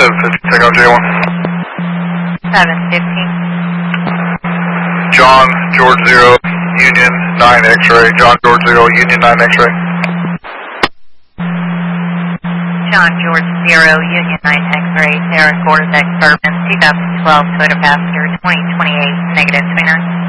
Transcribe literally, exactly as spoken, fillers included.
seven fifty, take off J one. seven fifty. John, George Zero, Union nine X-ray. John, George Zero, Union nine X-ray. John, George Zero, Union nine X-ray, Sarah Cortex Urban, two thousand twelve Toyota Passenger, twenty twenty-eight, negative twenty-nine.